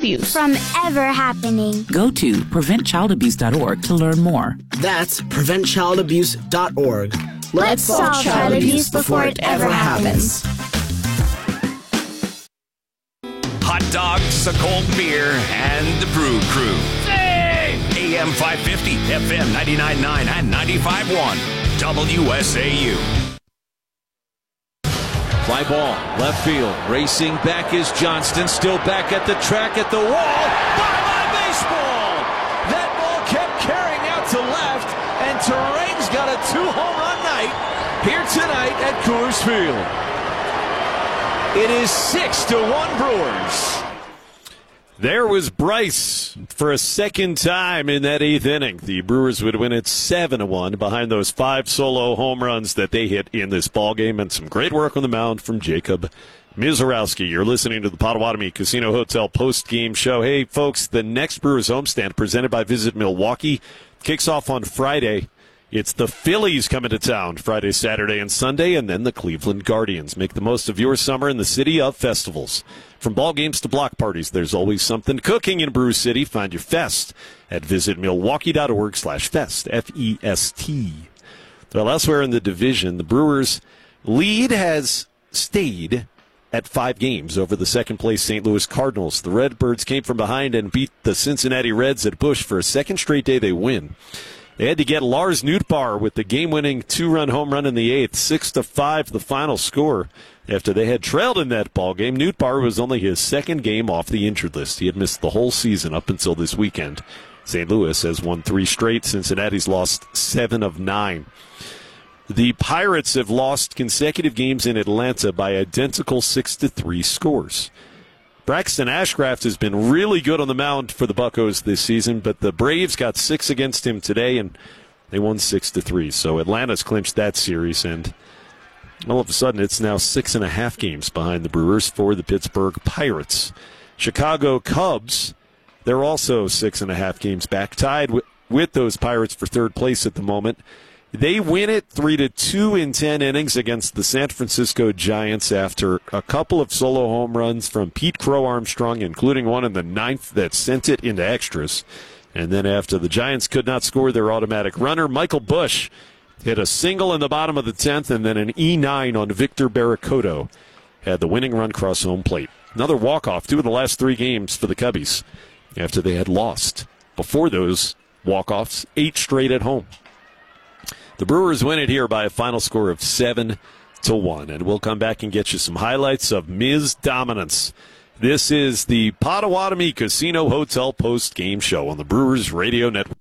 abuse from ever happening. Go to preventchildabuse.org to learn more. That's preventchildabuse.org. Let's solve child abuse before it ever happens. Hot dogs, a cold beer, and the Brew Crew. AM 550, FM 99.9, and 95.1, WSAU. Fly ball, left field. Racing back is Johnston. Still back at the track at the wall. Bye-bye baseball! That ball kept carrying out to left, and Terrain's got a 2-home run night here tonight at Coors Field. It is 6-1 Brewers. There was Bryce for a second time in that 8th inning. The Brewers would win it 7-1 behind those 5 solo home runs that they hit in this ballgame, and some great work on the mound from Jacob Mizorowski. You're listening to the Potawatomi Casino Hotel post-game show. Hey, folks, the next Brewers homestand presented by Visit Milwaukee kicks off on Friday. It's the Phillies coming to town Friday, Saturday, and Sunday, and then the Cleveland Guardians. Make the most of your summer in the city of festivals. From ball games to block parties, there's always something cooking in Brew City. Find your fest at visitmilwaukee.org/fest, F-E-S-T. Well, elsewhere in the division, the Brewers' lead has stayed at 5 games over the second-place St. Louis Cardinals. The Redbirds came from behind and beat the Cincinnati Reds at Busch. For a second straight day, they win. They had to get Lars Nootbaar with the game-winning 2-run home run in the 8th, 6-5 the final score. After they had trailed in that ballgame, Nootbaar was only his second game off the injured list. He had missed the whole season up until this weekend. St. Louis has won 3 straight. Cincinnati's lost 7 of 9. The Pirates have lost consecutive games in Atlanta by identical 6-3 scores. Braxton Ashcraft has been really good on the mound for the Buccos this season, but the Braves got 6 against him today, and they won 6-3. So Atlanta's clinched that series, and all of a sudden it's now 6.5 games behind the Brewers for the Pittsburgh Pirates. Chicago Cubs, they're also 6.5 games back, tied with those Pirates for third place at the moment. They win it 3-2 in 10 innings against the San Francisco Giants after a couple of solo home runs from Pete Crow Armstrong, including one in the 9th that sent it into extras. And then after the Giants could not score their automatic runner, Michael Busch hit a single in the bottom of the 10th, and then an E9 on Victor Barracoto had the winning run cross home plate. Another walk-off, 2 of the last 3 games for the Cubbies after they had lost. Before those walk-offs, 8 straight at home. The Brewers win it here by a final score of 7-1, and we'll come back and get you some highlights of Miz dominance. This is the Potawatomi Casino Hotel post-game show on the Brewers Radio Network.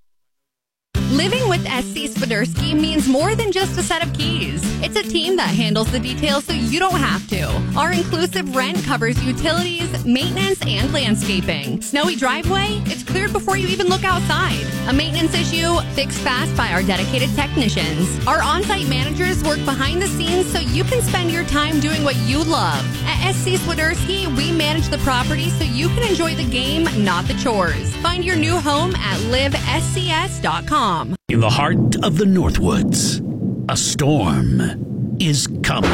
Living with SC Swiderski means more than just a set of keys. It's a team that handles the details so you don't have to. Our inclusive rent covers utilities, maintenance, and landscaping. Snowy driveway? It's cleared before you even look outside. A maintenance issue? Fixed fast by our dedicated technicians. Our on-site managers work behind the scenes so you can spend your time doing what you love. At SC Swiderski, we manage the property so you can enjoy the game, not the chores. Find your new home at livescs.com. In the heart of the Northwoods, a storm is coming.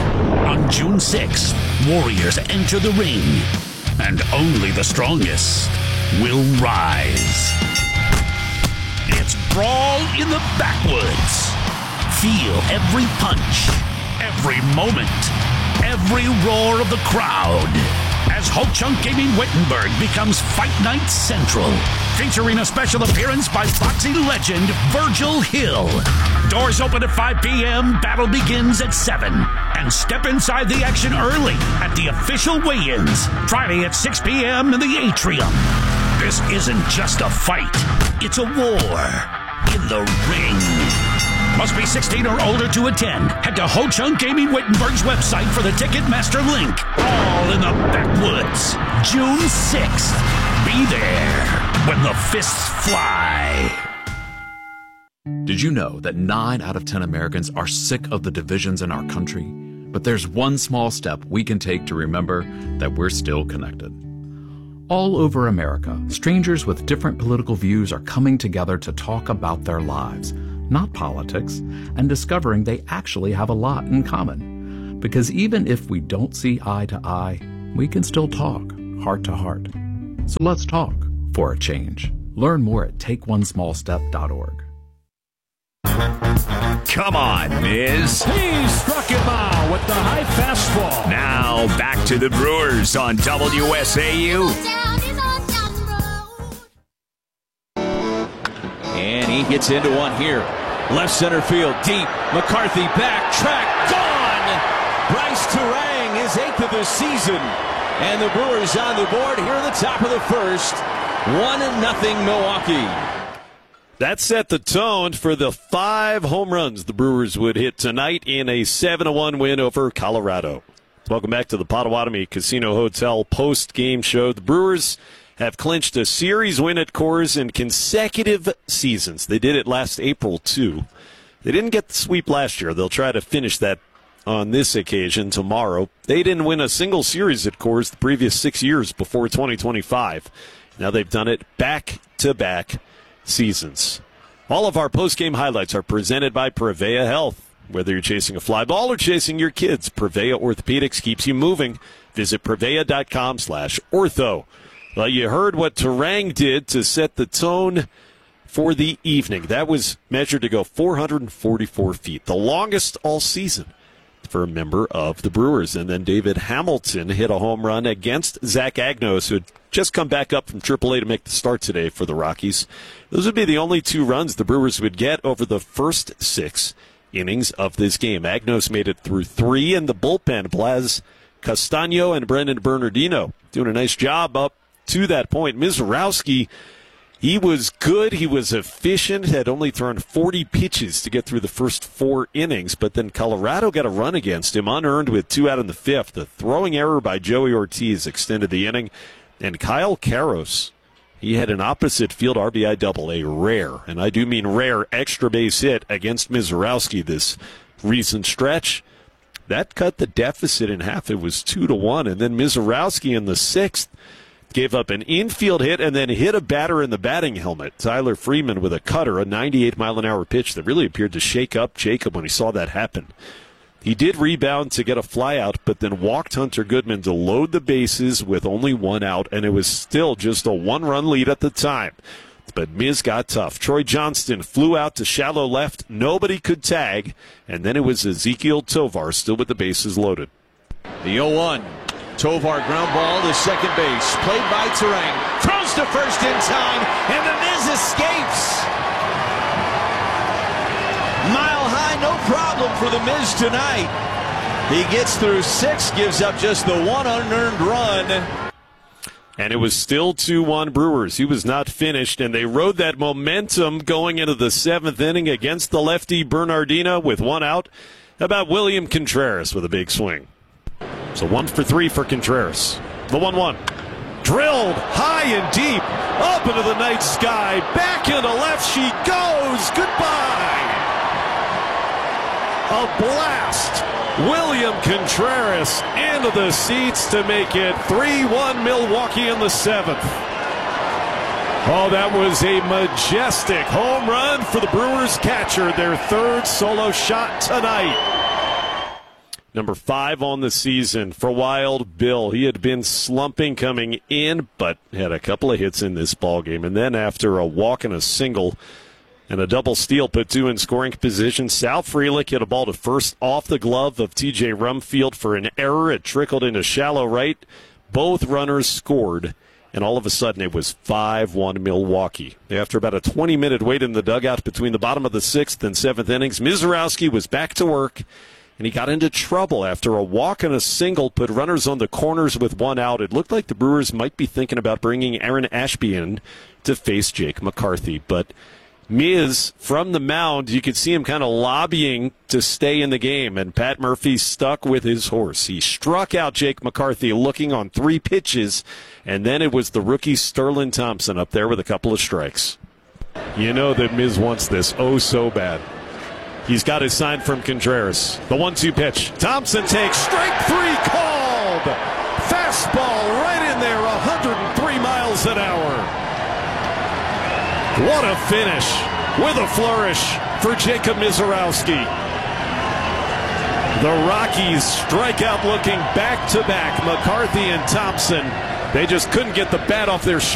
On June 6th, Warriors enter the ring, and only the strongest will rise. It's Brawl in the Backwoods. Feel every punch, every moment, every roar of the crowd as Ho-Chunk Gaming Wittenberg becomes Fight Night Central, featuring a special appearance by boxing legend Virgil Hill. Doors open at 5 p.m., battle begins at 7. And step inside the action early at the official weigh-ins, Friday at 6 p.m. in the atrium. This isn't just a fight, it's a war in the ring. Must be 16 or older to attend. Head to Ho-Chunk Gaming Wittenberg's website for the Ticketmaster link. All in the Backwoods, June 6th. Be there when the fists fly. Did you know that 9 out of 10 Americans are sick of the divisions in our country? But there's one small step we can take to remember that we're still connected. All over America, strangers with different political views are coming together to talk about their lives, not politics, and discovering they actually have a lot in common. Because even if we don't see eye to eye, we can still talk heart to heart. So let's talk for a change. Learn more at takeonesmallstep.org. Come on, Miz. He struck him out with the high fastball. Now back to the Brewers on WSAU. And he gets into one here. Left center field, deep. McCarthy back, track, gone! Bryce Turang, his 8th of the season. And the Brewers on the board here at the top of the first. 1-0 Milwaukee. That set the tone for the 5 home runs the Brewers would hit tonight in a 7-1 win over Colorado. Welcome back to the Potawatomi Casino Hotel post-game show. The Brewers have clinched a series win at Coors in consecutive seasons. They did it last April, too. They didn't get the sweep last year. They'll try to finish that on this occasion tomorrow. They didn't win a single series at Coors the previous 6 years before 2025. Now they've done it back-to-back seasons. All of our post-game highlights are presented by Prevea Health. Whether you're chasing a fly ball or chasing your kids, Prevea Orthopedics keeps you moving. Visit Prevea.com/ortho. Well, you heard what Turang did to set the tone for the evening. That was measured to go 444 feet, the longest all season for a member of the Brewers. And then David Hamilton hit a home run against Zach Agnos, who had just come back up from AAA to make the start today for the Rockies. Those would be the only 2 runs the Brewers would get over the first 6 innings of this game. Agnos made it through 3 in the bullpen. Blas Castaño and Brendan Bernardino doing a nice job up to that point. Mizorowski, he was good. He was efficient. Had only thrown 40 pitches to get through the first 4 innings, but then Colorado got a run against him, unearned with 2 out in the 5th. The throwing error by Joey Ortiz extended the inning, and Kyle Karros, he had an opposite field RBI double, a rare, and I do mean rare, extra base hit against Mizorowski this recent stretch. That cut the deficit in half. It was 2-1, and then Mizorowski in the 6th gave up an infield hit and then hit a batter in the batting helmet. Tyler Freeman with a cutter, a 98-mile-an-hour pitch that really appeared to shake up Jacob when he saw that happen. He did rebound to get a flyout, but then walked Hunter Goodman to load the bases with only 1 out, and it was still just a 1-run lead at the time. But Miz got tough. Troy Johnston flew out to shallow left. Nobody could tag, and then it was Ezekiel Tovar still with the bases loaded. The 0-1. Tovar ground ball to second base. Played by Turang. Throws to first in time, and the Miz escapes. Mile high, no problem for the Miz tonight. He gets through 6, gives up just the 1 unearned run. And it was still 2-1 Brewers. He was not finished, and they rode that momentum going into the 7th inning against the lefty Bernardino with 1 out. How about William Contreras with a big swing? So 1 for 3 for Contreras. The 1-1. Drilled high and deep, up into the night sky, back into left she goes. Goodbye. A blast. William Contreras into the seats to make it 3-1 Milwaukee in the 7th. Oh, that was a majestic home run for the Brewers catcher, their 3rd solo shot tonight. Number 5 on the season for Wild Bill. He had been slumping coming in, but had a couple of hits in this ballgame. And then after a walk and a single and a double steal put 2 in scoring position, Sal Frelick hit a ball to first off the glove of T.J. Rumfield for an error. It trickled into shallow right. Both runners scored, and all of a sudden it was 5-1 Milwaukee. After about a 20-minute wait in the dugout between the bottom of the 6th and 7th innings, Mizorowski was back to work, and he got into trouble after a walk and a single put runners on the corners with 1 out. It looked like the Brewers might be thinking about bringing Aaron Ashby in to face Jake McCarthy. But Miz, from the mound, you could see him kind of lobbying to stay in the game, and Pat Murphy stuck with his horse. He struck out Jake McCarthy looking on 3 pitches, and then it was the rookie Sterling Thompson up there with a couple of strikes. You know that Miz wants this oh so bad. He's got his sign from Contreras. The 1-2 pitch. Thompson takes strike 3 called. Fastball right in there, 103 miles an hour. What a finish with a flourish for Jacob Mizorowski. The Rockies strike out looking back-to-back. McCarthy and Thompson They just couldn't get the bat off their shoulder.